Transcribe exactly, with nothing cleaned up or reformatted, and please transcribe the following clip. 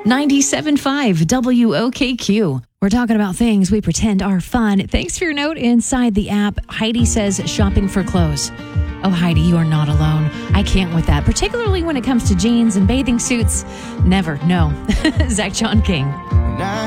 ninety-seven point five W O K Q. We're talking about things we pretend are fun. Thanks for your note inside the app. Heidi says shopping for clothes. Oh, Heidi, you are not alone. I can't with that, particularly when it comes to jeans and bathing suits. Never, no. Zach John King.